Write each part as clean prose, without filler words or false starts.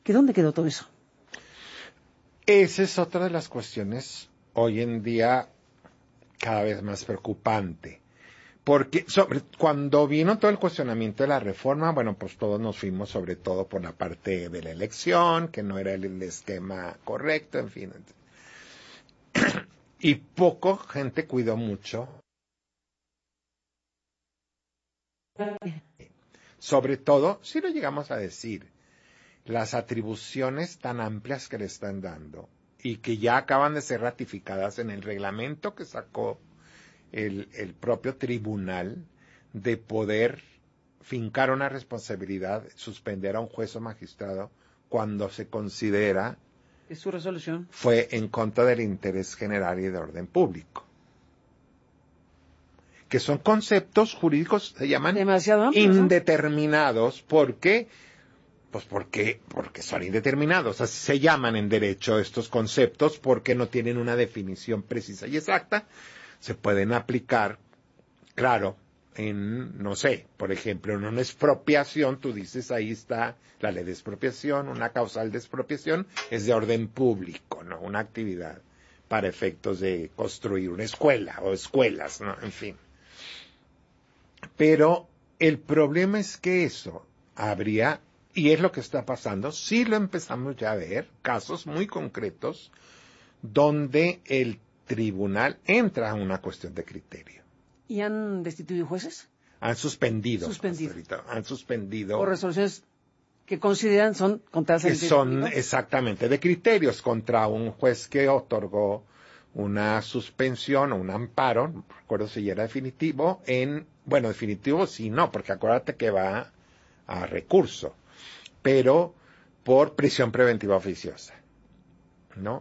¿Que dónde quedó todo eso? Esa es otra de las cuestiones hoy en día cada vez más preocupante. Porque cuando vino todo el cuestionamiento de la reforma, bueno, pues todos nos fuimos sobre todo por la parte de la elección, que no era el esquema correcto, en fin. Y poco gente cuidó mucho. Sobre todo, si lo llegamos a decir, las atribuciones tan amplias que le están dando y que ya acaban de ser ratificadas en el reglamento que sacó el propio tribunal de poder fincar una responsabilidad, suspender a un juez o magistrado cuando se considera que su resolución fue en contra del interés general y de orden público. Que son conceptos jurídicos, se llaman demasiado amplios, indeterminados, ¿no? ¿Por qué? Pues porque son indeterminados. Así se llaman en derecho estos conceptos porque no tienen una definición precisa y exacta. Se pueden aplicar, claro, no sé, por ejemplo, en una expropiación, tú dices, ahí está la ley de expropiación, una causal de expropiación es de orden público, ¿no? Una actividad para efectos de construir una escuela o escuelas, ¿no? En fin. Pero el problema es que eso habría, y es lo que está pasando, sí lo empezamos ya a ver, casos muy concretos, donde el tribunal entra a una cuestión de criterio. ¿Y han destituido jueces? Han suspendido. Han suspendido. Por resoluciones que consideran son contrarias al criterio. Que son exactamente de criterios contra un juez que otorgó una suspensión o un amparo, no recuerdo si ya era definitivo, definitivo sí, no, porque acuérdate que va a recurso, pero por prisión preventiva oficiosa, ¿no?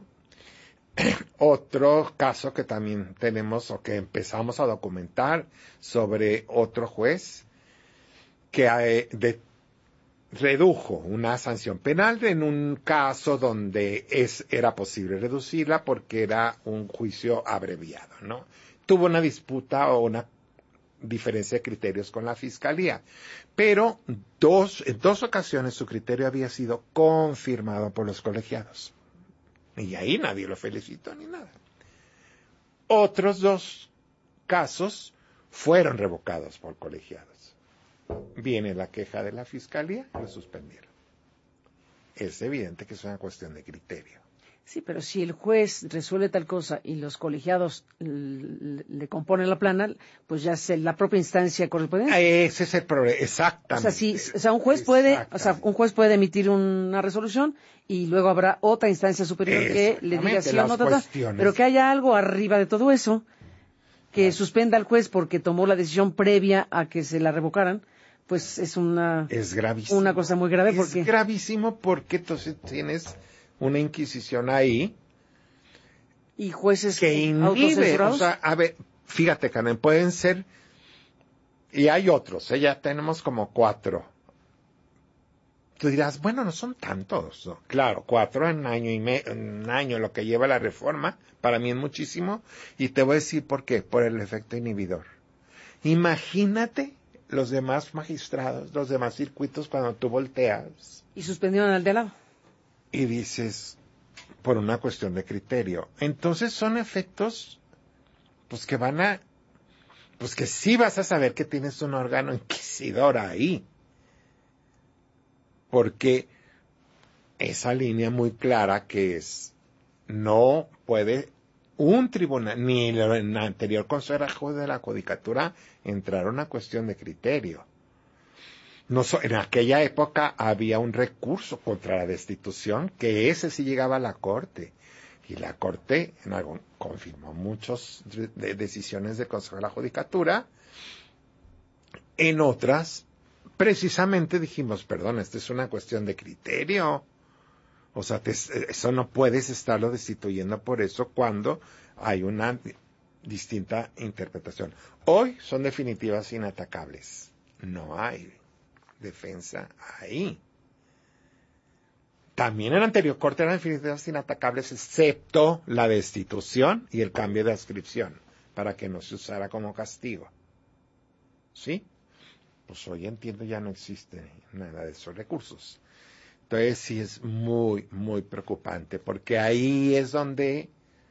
Otro caso que también tenemos o que empezamos a documentar sobre otro juez que redujo una sanción penal en un caso donde era posible reducirla porque era un juicio abreviado, ¿no? Tuvo una disputa o una diferencia de criterios con la fiscalía, pero en dos ocasiones su criterio había sido confirmado por los colegiados. Y ahí nadie lo felicitó ni nada. Otros 2 casos fueron revocados por colegiados. Viene la queja de la fiscalía, lo suspendieron. Es evidente que es una cuestión de criterio. Sí, pero si el juez resuelve tal cosa y los colegiados le componen la plana, pues ya es la propia instancia correspondiente. Ese es el problema, exactamente. Un juez puede emitir una resolución y luego habrá otra instancia superior que le diga sí o no, pero que haya algo arriba de todo eso que suspenda al juez porque tomó la decisión previa a que se la revocaran, pues es gravísimo. Una cosa muy grave. Es gravísimo porque entonces tienes una inquisición ahí y jueces que inhibe, o sea, a ver, fíjate, Carmen, pueden ser, y hay otros, ya tenemos como 4. Tú dirás, bueno, no son tantos, ¿no? Claro, 4 en un año, lo que lleva la reforma, para mí es muchísimo, y te voy a decir por qué, por el efecto inhibidor. Imagínate los demás magistrados, los demás circuitos cuando tú volteas. Y suspendieron al de al lado. Y dices, por una cuestión de criterio. Entonces son efectos, pues que pues que sí vas a saber que tienes un órgano inquisidor ahí. Porque esa línea muy clara que es, no puede un tribunal, ni en el anterior Consejo de la Judicatura, entrar a una cuestión de criterio. En aquella época había un recurso contra la destitución, que ese sí llegaba a la Corte. Y la Corte confirmó muchas decisiones del Consejo de la Judicatura. En otras, precisamente dijimos, perdón, esta es una cuestión de criterio. O sea, eso no puedes estarlo destituyendo por eso cuando hay una distinta interpretación. Hoy son definitivas inatacables. No hay defensa ahí. También en la anterior corte eran definitivas inatacables, excepto la destitución y el cambio de adscripción, para que no se usara como castigo. ¿Sí? Pues hoy entiendo ya no existe nada de esos recursos. Entonces sí es muy, muy preocupante, porque ahí es donde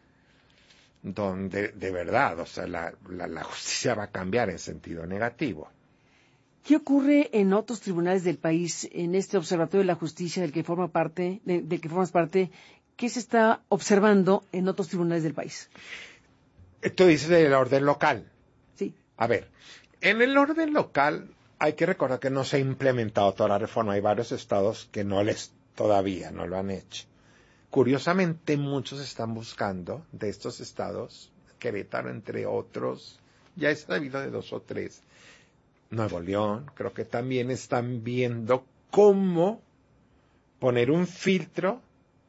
de verdad, o sea, la justicia va a cambiar en sentido negativo. ¿Qué ocurre en otros tribunales del país, en este Observatorio de la Justicia del que formas parte? ¿Qué se está observando en otros tribunales del país? Tú dices del orden local. Sí. A ver, en el orden local hay que recordar que no se ha implementado toda la reforma. Hay varios estados que todavía no lo han hecho. Curiosamente, muchos están buscando de estos estados, Querétaro entre otros, ya he sabido de 2 o 3, Nuevo León, creo que también están viendo cómo poner un filtro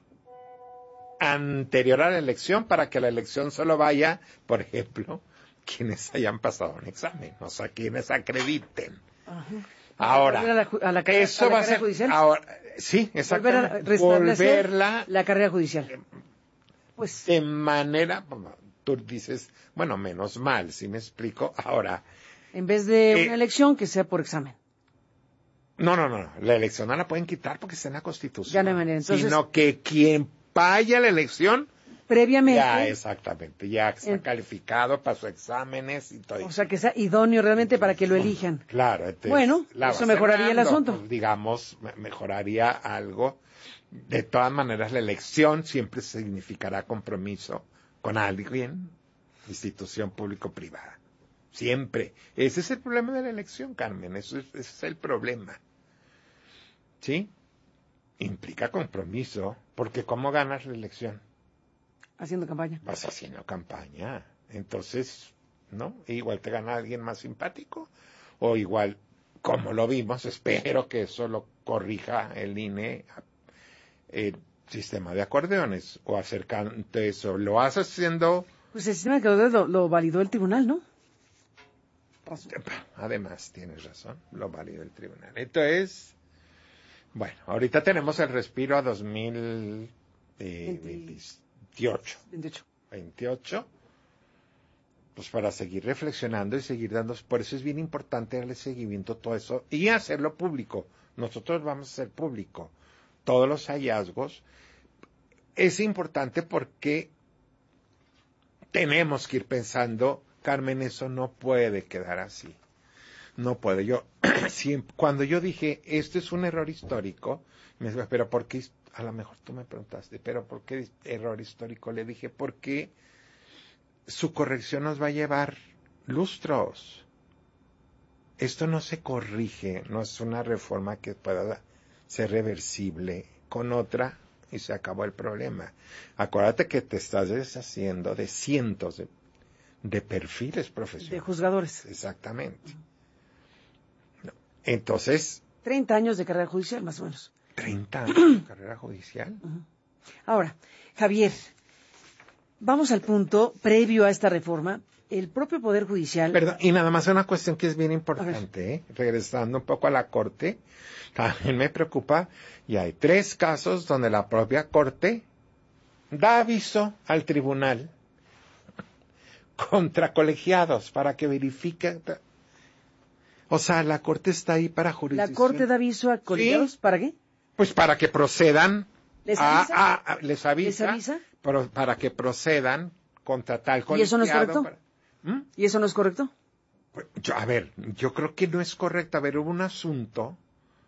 anterior a la elección para que la elección solo vaya, por ejemplo, quienes hayan pasado un examen, o sea, quienes acrediten. Ajá. Ahora, eso va a ser judicial. Ahora, sí, exactamente. Volver la carrera judicial. Pues de manera, tú dices, bueno, menos mal, si me explico. Ahora, en vez de una elección que sea por examen. No, la elección no la pueden quitar porque está en la Constitución. Ya entonces, sino que quien vaya a la elección previamente. Ya, exactamente, ya está calificado, pasó exámenes y todo. O sea, que sea idóneo realmente para que lo elijan. Claro. Entonces, bueno, eso mejoraría el asunto. Pues, digamos, mejoraría algo. De todas maneras, la elección siempre significará compromiso con alguien, institución público-privada. Siempre. Ese es el problema de la elección, Carmen. Ese es el problema. ¿Sí? Implica compromiso, porque ¿cómo ganas la elección? Haciendo campaña. Vas haciendo campaña. Entonces, ¿no? Igual te gana alguien más simpático. O igual, como lo vimos, espero que eso lo corrija el INE, el sistema de acordeones. O acercando eso. Lo vas haciendo. Pues el sistema de acordeones lo validó el tribunal, ¿no? Además, tienes razón. Lo validó el tribunal. Entonces, bueno, ahorita tenemos el respiro a 28, pues para seguir reflexionando y seguir dando, por eso es bien importante darle seguimiento a todo eso y hacerlo público. Nosotros vamos a hacer público todos los hallazgos. Es importante porque tenemos que ir pensando, Carmen, eso no puede quedar así. No puede. Cuando yo dije, esto es un error histórico, me dijo, pero ¿por qué? A lo mejor tú me preguntaste, pero ¿por qué error histórico? Le dije, porque su corrección nos va a llevar lustros. Esto no se corrige, no es una reforma que pueda ser reversible con otra y se acabó el problema. Acuérdate que te estás deshaciendo de cientos de perfiles profesionales. De juzgadores. Exactamente. Entonces. 30 años de carrera judicial, más o menos. 30 años de carrera judicial. Ahora, Javier, vamos al punto previo a esta reforma. El propio Poder Judicial. Perdón, y nada más una cuestión que es bien importante, regresando un poco a la Corte, también me preocupa, y hay 3 casos donde la propia Corte da aviso al tribunal contra colegiados para que verifique. O sea, la Corte está ahí para jurisdicción. ¿La Corte da aviso a colegiados? ¿Sí? ¿Para qué? Pues para que procedan. ¿Les avisa? ¿Les avisa? ¿Les avisa? Pero para que procedan contra tal colegiado. ¿Y eso no es correcto? ¿Y eso no es correcto? Pues, yo creo que no es correcto. A ver, hubo un asunto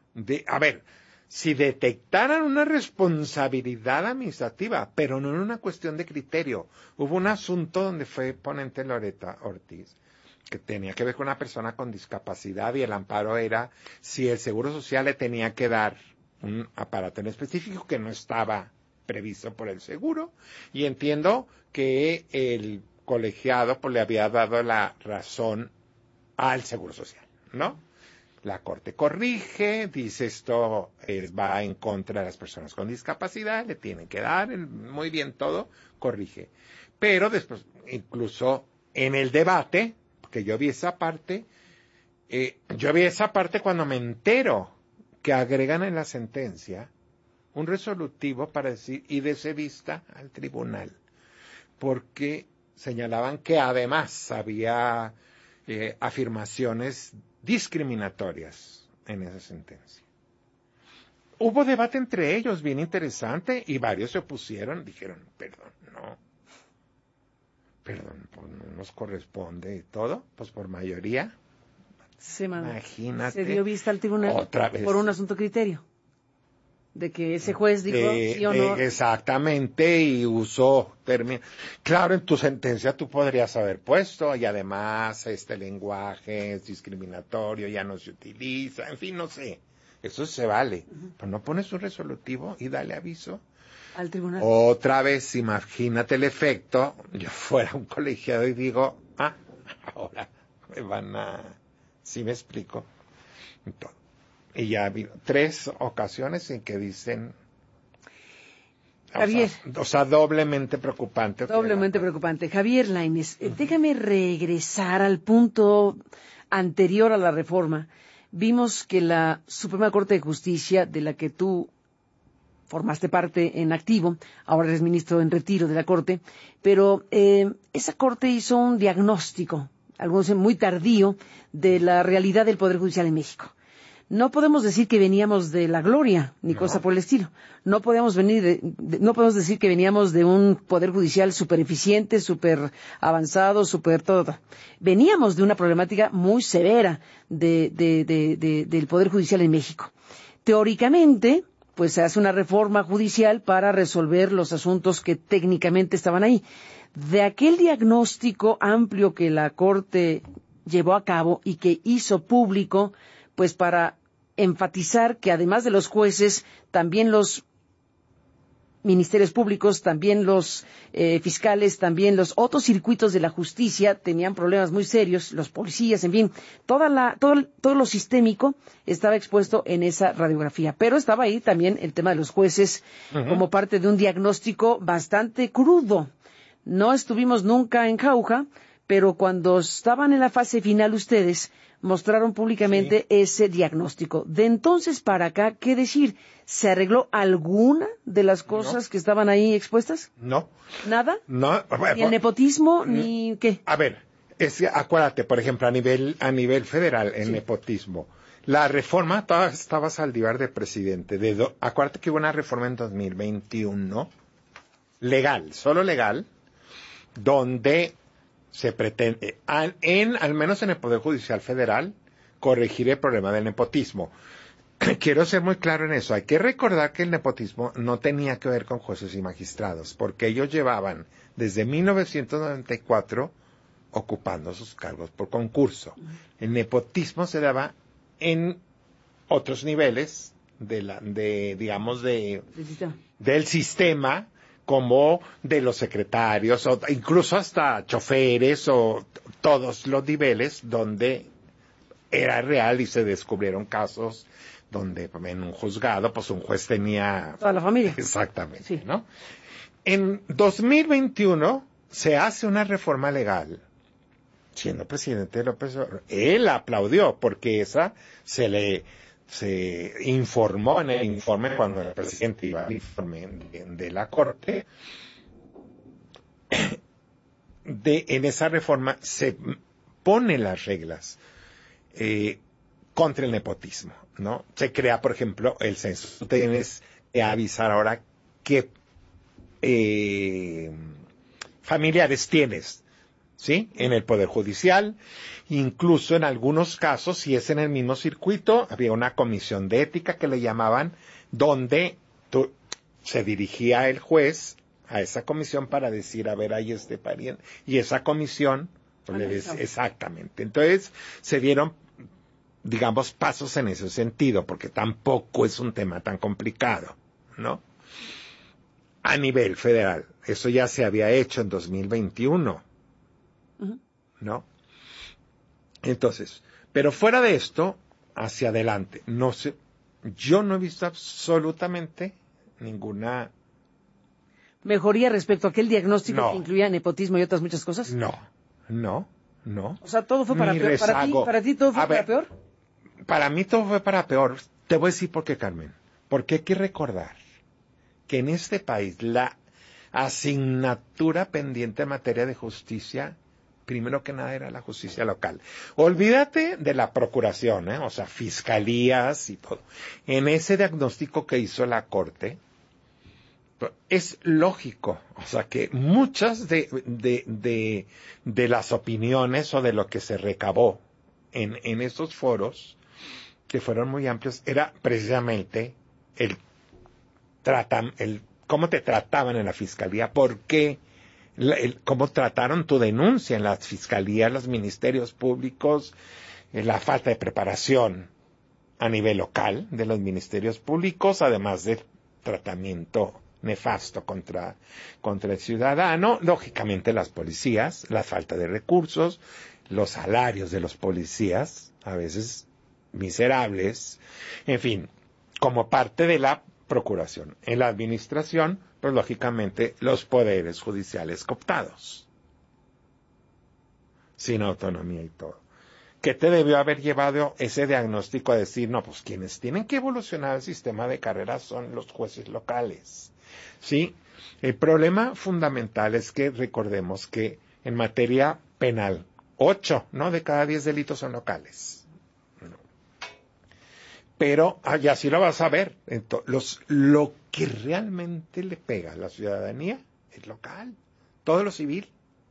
si detectaran una responsabilidad administrativa, pero no en una cuestión de criterio. Hubo un asunto donde fue ponente Loreta Ortiz, que tenía que ver con una persona con discapacidad y el amparo era si el Seguro Social le tenía que dar un aparato en específico que no estaba previsto por el seguro, y entiendo que el colegiado pues le había dado la razón al Seguro Social, ¿no? La Corte corrige, dice esto va en contra de las personas con discapacidad, le tienen que dar muy bien todo, corrige. Pero después, incluso en el debate, porque yo vi esa parte cuando me entero que agregan en la sentencia un resolutivo para decir, y de ese vista al tribunal, porque señalaban que además había afirmaciones discriminatorias en esa sentencia. hubo debate entre ellos, bien interesante, y varios se opusieron, dijeron, perdón, pues no nos corresponde y todo, pues por mayoría. Imagínate. Se dio vista al tribunal otra vez. Por un asunto criterio. De que ese juez dijo sí o no. Exactamente, y usó términos. Claro, en tu sentencia tú podrías haber puesto, y además este lenguaje es discriminatorio, ya no se utiliza, en fin, no sé. Eso se vale. Pero no pones un resolutivo y dale aviso al tribunal. Otra vez, imagínate el efecto. Yo fuera un colegiado y digo, ahora me van a... ¿Sí me explico? Entonces, y ya ha habido 3 ocasiones en que dicen... Javier. O sea, doblemente preocupante. Doblemente preocupante. Javier Lainez, déjame regresar al punto anterior a la reforma. Vimos que la Suprema Corte de Justicia, de la que tú formaste parte en activo, ahora eres ministro en retiro de la Corte, pero esa Corte hizo un diagnóstico, algunos dicen muy tardío, de la realidad del Poder Judicial en México. No podemos decir que veníamos de la gloria, ni cosa por el estilo. No podemos decir que veníamos de un Poder Judicial súper eficiente, súper avanzado, súper todo. Veníamos de una problemática muy severa del Poder Judicial en México. Teóricamente, pues se hace una reforma judicial para resolver los asuntos que técnicamente estaban ahí. De aquel diagnóstico amplio que la Corte llevó a cabo y que hizo público, pues para enfatizar que además de los jueces, también los ministerios públicos, también los fiscales, también los otros circuitos de la justicia tenían problemas muy serios, los policías, en fin, todo lo sistémico estaba expuesto en esa radiografía. Pero estaba ahí también el tema de los jueces como parte de un diagnóstico bastante crudo. No estuvimos nunca en jauja, pero cuando estaban en la fase final ustedes mostraron públicamente ese diagnóstico. De entonces para acá, ¿qué decir? ¿Se arregló alguna de las cosas que estaban ahí expuestas? No. ¿Nada? No. ¿Ni el nepotismo, ni qué? A ver, acuérdate, por ejemplo, a nivel federal, el nepotismo. La reforma, todavía estaba Saldívar de presidente. Acuérdate que hubo una reforma en 2021, legal, solo legal, donde se pretende, al menos en el Poder Judicial Federal, corregir el problema del nepotismo. Quiero ser muy claro en eso. Hay que recordar que el nepotismo no tenía que ver con jueces y magistrados, porque ellos llevaban desde 1994 ocupando sus cargos por concurso. El nepotismo se daba en otros niveles del sistema, como de los secretarios, o incluso hasta choferes, o todos los niveles donde era real y se descubrieron casos donde en un juzgado, pues un juez tenía... Toda la familia. Exactamente, sí. ¿No? En 2021 se hace una reforma legal, siendo presidente López Obrador. Él aplaudió, porque esa se informó en el informe cuando el presidente iba al informe de la Corte. En esa reforma se ponen las reglas contra el nepotismo, ¿no? Se crea, por ejemplo, el censo. Tú tienes que avisar ahora qué familiares tienes, ¿sí? En el Poder Judicial. Incluso en algunos casos, si es en el mismo circuito, había una comisión de ética que le llamaban, donde se dirigía el juez a esa comisión para decir, a ver, hay este pariente. Y esa comisión, exactamente. Entonces, se dieron, digamos, pasos en ese sentido, porque tampoco es un tema tan complicado, ¿no? A nivel federal. Eso ya se había hecho en 2021, ¿no? Entonces, pero fuera de esto, hacia adelante, yo no he visto absolutamente ninguna mejoría respecto a aquel diagnóstico que incluía nepotismo y otras muchas cosas. No. O sea, todo fue para peor. ¿Para ti todo fue para peor? Para mí todo fue para peor. Te voy a decir por qué, Carmen. Porque hay que recordar que en este país la asignatura pendiente en materia de justicia primero que nada era la justicia local. Olvídate de la procuración, o sea, fiscalías y todo. En ese diagnóstico que hizo la Corte, es lógico, o sea, que muchas de las opiniones o de lo que se recabó en esos foros, que fueron muy amplios, era precisamente el cómo te trataban en la fiscalía, por qué, cómo trataron tu denuncia en las fiscalías, los ministerios públicos, la falta de preparación a nivel local de los ministerios públicos, además del tratamiento nefasto contra el ciudadano, lógicamente las policías, la falta de recursos, los salarios de los policías, a veces miserables, en fin, como parte de la procuración. En la administración, pues lógicamente los poderes judiciales cooptados, sin autonomía y todo. ¿Qué te debió haber llevado ese diagnóstico a decir, no, pues quienes tienen que evolucionar el sistema de carreras son los jueces locales? ¿Sí? El problema fundamental es que recordemos que en materia penal, 8, ¿no?, de cada 10 delitos son locales. Pero, y así lo vas a ver, lo que realmente le pega a la ciudadanía es local. Todo lo civil.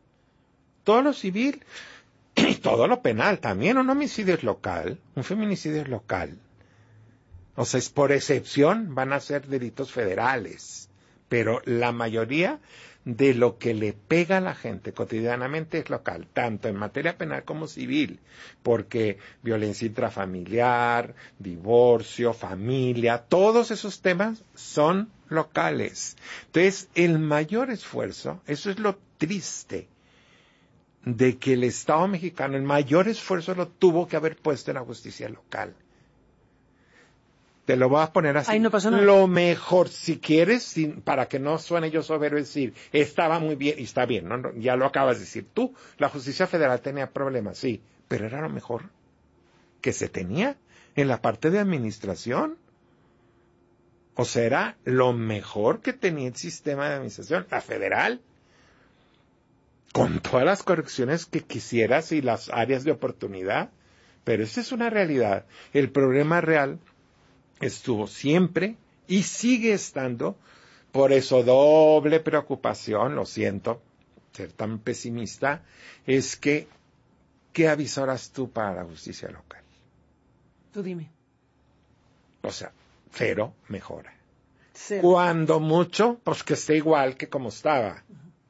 Y todo lo penal también. Un homicidio es local, un feminicidio es local. O sea, es por excepción van a ser delitos federales. Pero la mayoría de lo que le pega a la gente cotidianamente es local, tanto en materia penal como civil, porque violencia intrafamiliar, divorcio, familia, todos esos temas son locales. Entonces, el mayor esfuerzo, eso es lo triste, de que el Estado mexicano, el mayor esfuerzo lo tuvo que haber puesto en la justicia local. Te lo voy a poner así. Ahí no pasó nada. Lo mejor, si quieres, para que no suene yo soberbio, decir, estaba muy bien, y está bien, ¿no? Ya lo acabas de decir tú, la justicia federal tenía problemas, sí, pero era lo mejor que se tenía en la parte de administración. O sea, era lo mejor que tenía el sistema de administración, la federal, con todas las correcciones que quisieras y las áreas de oportunidad, pero esa es una realidad. El problema real estuvo siempre y sigue estando, por eso doble preocupación, lo siento, ser tan pesimista, es que, ¿qué avisoras tú para la justicia local? Tú dime. O sea, cero mejora. Cero. Cuando mucho, pues que esté igual que como estaba.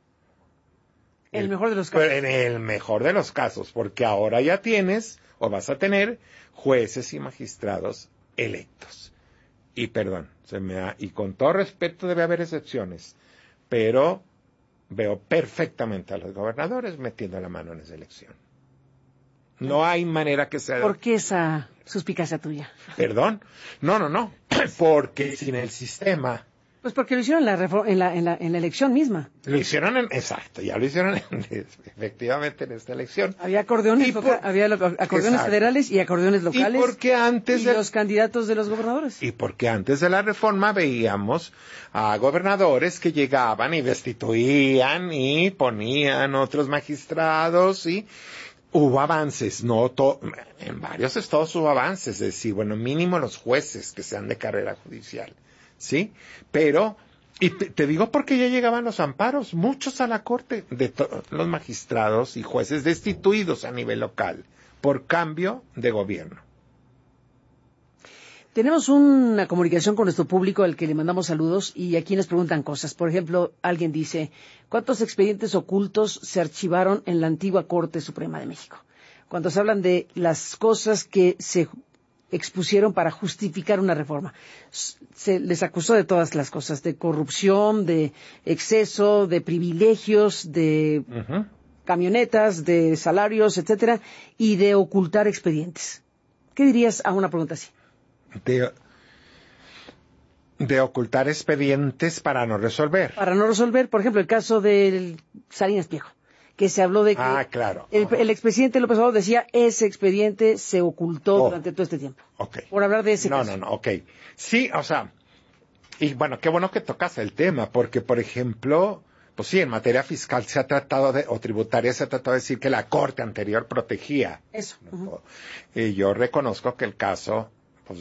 El mejor de los casos. En el mejor de los casos, porque ahora ya tienes, o vas a tener, jueces y magistrados electos. Y perdón, y con todo respeto debe haber excepciones, pero veo perfectamente a los gobernadores metiendo la mano en esa elección. No hay manera que sea... ¿Por qué esa suspicacia tuya? ¿Perdón? No, porque sin el sistema... Pues porque lo hicieron en la elección misma. Lo hicieron exacto, ya lo hicieron efectivamente en esta elección. Había acordeones, acordeones federales y acordeones locales. Y porque antes los candidatos de los gobernadores. Y porque antes de la reforma veíamos a gobernadores que llegaban y destituían y ponían otros magistrados y hubo avances, en varios estados hubo avances, es decir, bueno, mínimo los jueces que sean de carrera judicial. ¿Sí? Pero, y te digo porque ya llegaban los amparos, muchos a la corte, de los magistrados y jueces destituidos a nivel local, por cambio de gobierno. Tenemos una comunicación con nuestro público al que le mandamos saludos y aquí nos preguntan cosas. Por ejemplo, alguien dice, ¿cuántos expedientes ocultos se archivaron en la antigua Corte Suprema de México? Cuando se hablan de las cosas que se expusieron para justificar una reforma. Se les acusó de todas las cosas, de corrupción, de exceso, de privilegios, de camionetas, de salarios, etcétera, y de ocultar expedientes. ¿Qué dirías a una pregunta así? De ocultar expedientes para no resolver. Para no resolver, por ejemplo, el caso del Salinas Pliego, que se habló de que claro. el expresidente López Obrador decía ese expediente se ocultó durante todo este tiempo. Okay. Por hablar de ese caso. No, ok. Sí, o sea, y bueno, qué bueno que tocas el tema, porque, por ejemplo, Pues sí, en materia fiscal se ha tratado o tributaria se ha tratado de decir que la Corte anterior protegía. Eso. ¿No? Y yo reconozco que el caso, pues,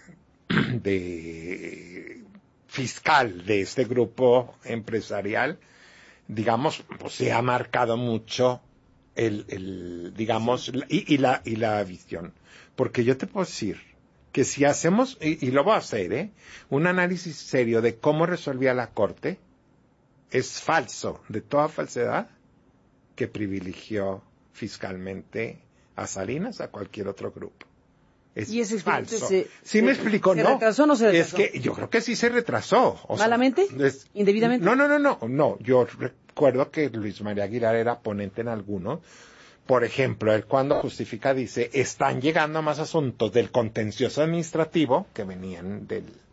de fiscal de este grupo empresarial, digamos, pues se ha marcado mucho digamos, y la visión. Porque yo te puedo decir que si hacemos, y lo voy a hacer, un análisis serio de cómo resolvía la Corte, es falso, de toda falsedad, que privilegió fiscalmente a Salinas a cualquier otro grupo. Es falso. ¿Sí me explico? ¿Se retrasó o no se retrasó? Es que yo creo que sí se retrasó. ¿Malamente? ¿Indebidamente? No. Yo recuerdo que Luis María Aguilar era ponente en alguno. Por ejemplo, él cuando justifica dice, están llegando más asuntos del contencioso administrativo que venían del